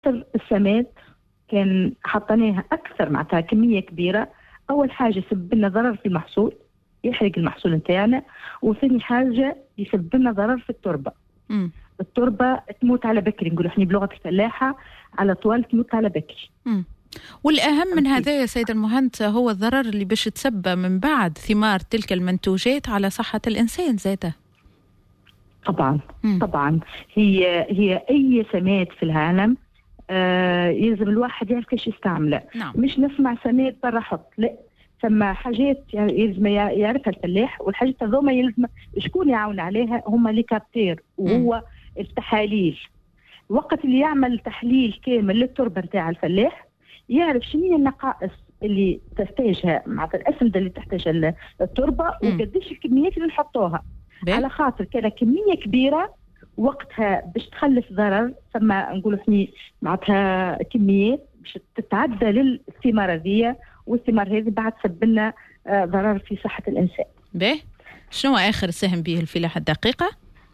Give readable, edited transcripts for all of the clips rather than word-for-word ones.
السماد كان حطيناها أكثر معناتها كمية كبيرة. أول حاجة يسبب لنا ضرر في المحصول، يحرق المحصول نتاعنا، وثاني حاجة يسبب لنا ضرر في التربة. التربة تموت على بكري، نقول احنا بلغة الفلاحة على طول تموت على بكري. والأهم من هذا يا سيد المهندس هو الضرر اللي باش تسبب من بعد ثمار تلك المنتوجات على صحة الإنسان ذاته. طبعا هي أي سماد في العالم يلزم الواحد يعرف كيش يستعمله. مش نسمع سماد برا حط، لا، ثم حاجات يلزم يعرفها الفلاح، والحاجات هذوما يلزم شكون يعاون عليها؟ هما لي كابتير، وهو التحاليل. وقت اللي يعمل تحليل كامل للتربة نتاع الفلاح يعرف شنو هي النقائص اللي تحتاجها مع الأسمدة اللي تحتاجها التربة، وقديش الكميات اللي نحطوها. على خاطر كان كمية كبيرة وقتها باش تخلف ضرر، ثم نقولوا احنا معناتها كميات باش تتعدى للثمار هذه، والثمار هذه بعد تسبب لنا ضرر في صحة الإنسان. شنو آخر سهم به الفلاحة الدقيقة؟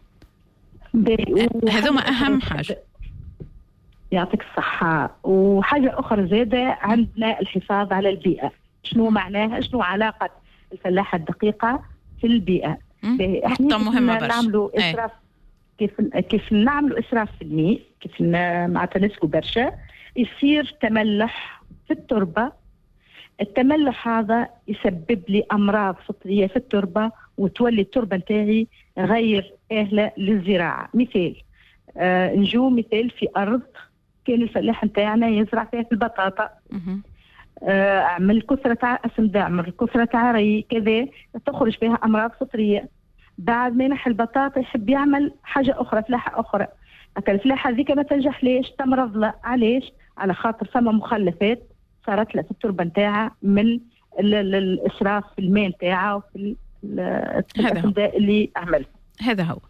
هذوما أهم حاجة. يعطيك الصحة. وحاجة أخرى زادة عندنا الحفاظ على البيئة. شنو معناها؟ شنو علاقة الفلاحة الدقيقة في البيئة؟ نقطة مهمة برشا. نعملوا إسراف، كيف نعملوا إسراف في الماء، كيف معناتها نسقوا برشا، يصير تملح في التربة. التملح هذا يسبب لي أمراض فطرية في التربة، وتولي التربة نتاعي غير أهلة للزراعة. مثال نجو مثال في أرض كان الفلاح نتاعنا يزرع فيها في البطاطا، عمل كثرة تاع أسمدة، عمل كثرة تاع ري كذا، تخرج فيها أمراض فطرية. بعد ما ينحي البطاطا يحب يعمل حاجة أخرى، فلاحة أخرى، الفلاحة ذيك ما تنجح. ليش؟ تمرض له. علاش؟ على خاطر ثم مخلفات صارت له في التربة نتاعها من الإسراف في الماء نتاعها وفي الأسمدة اللي عمل. هذا هو.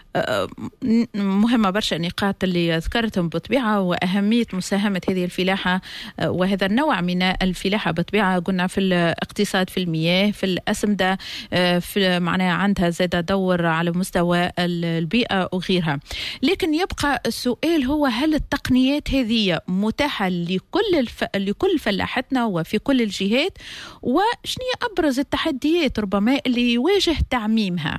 مهمة برشا النقاط اللي ذكرتهم بطبيعة، وأهمية مساهمة هذه الفلاحة وهذا النوع من الفلاحة بطبيعة. قلنا في الاقتصاد، في المياه، في الأسمدة، في معناها عندها زاد دور على مستوى البيئة وغيرها. لكن يبقى السؤال هو هل التقنيات هذه متاحة لكل فلاحتنا وفي كل الجهات؟ وشنو أبرز التحديات ربما اللي يواجه تعميمها؟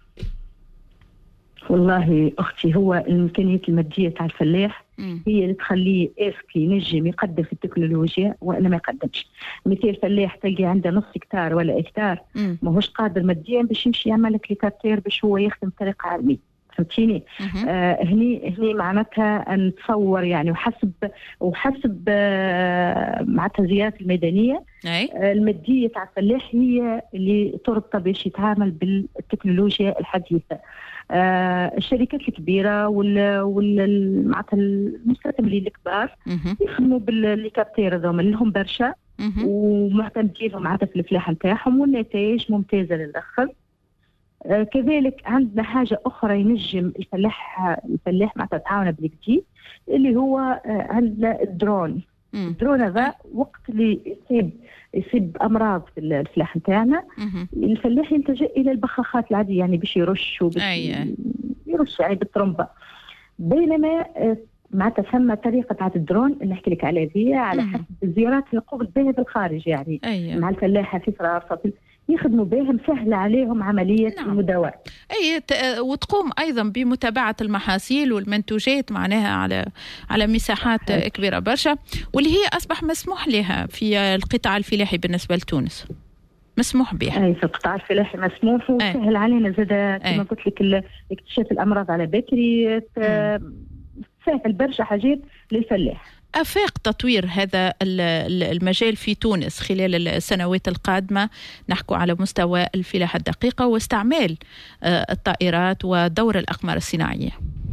والله أختي، هو الإمكانيات المادية تاع الفلاح هي اللي تخليه اسكي ينجم يقدم في التكنولوجيا وإلا ما يقدمش. مثال فلاح تلقي عنده نص هكتار ولا هكتار ما هوش قادر ماديا باش يمشي يعمل كليكاتير باش هو يخدم بطريقة علمية. فهمتيني؟ هني معناتها نتصور يعني وحسب معناتها زيارة الميدانية المادية تاع الفلاح هي اللي تربط باش يتعامل بالتكنولوجيا الحديثة. الشركات الكبيرة معناتها المستثمرين الكبار يخدموا بالليكابتير هذوما اللي هم برشا ومعتمدين معناتها في الفلاحة نتاعهم والنتائج ممتازة للآخر. كذلك عندنا حاجة أخرى ينجم الفلاح معناتها تعاون بالجديد اللي هو عندنا الدرون. الدرون هذا وقت اللي يصيب أمراض في الفلاح نتاعنا الفلاح يلتجئ إلى البخاخات العادية يعني باش يرش يرش يعني بالترمبة. بينما معناتها ثم طريقة تاع الدرون اللي نحكي لك على هذه على حسب الزيارات اللي نقوم بها بالخارج يعني مع الفلاحة في فرنسا يخدموا بهم سهل عليهم عملية المداواة. وتقوم أيضا بمتابعة المحاصيل والمنتوجات معناها على مساحات كبيرة برشا، واللي هي أصبح مسموح لها في القطاع الفلاحي بالنسبة لتونس. مسموح بها. في القطاع الفلاحي مسموح وسهل علينا زاد كما قلت لك اكتشاف الأمراض على بكري سهل برشا حاجات للفلاح. أفاق تطوير هذا المجال في تونس خلال السنوات القادمة، نحكو على مستوى الفلاحة الدقيقة واستعمال الطائرات ودور الأقمار الصناعية.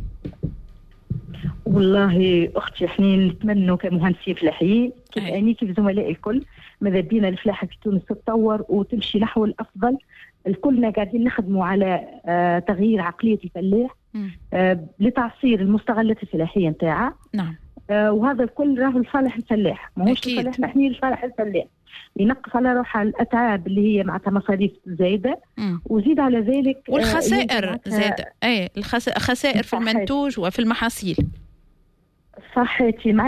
والله أختي احنا نتمنى كمهندسين فلاحيين كيف زملائي الكل ماذا بينا الفلاحة في تونس تتطور وتمشي نحو الأفضل. الكلنا قاعدين نخدموا على تغيير عقلية الفلاح لتعصير المستغلات الفلاحية نتاعها. نعم. وهذا الكل راه لصالح الفلاح، ماهوش لصالحنا احنا، لصالح الفلاح ينقص على روحها الاتعاب اللي هي معناتها مصاريف زايده وزيد على ذلك والخسائر زايده. الخسائر في المنتوج وفي المحاصيل صحتي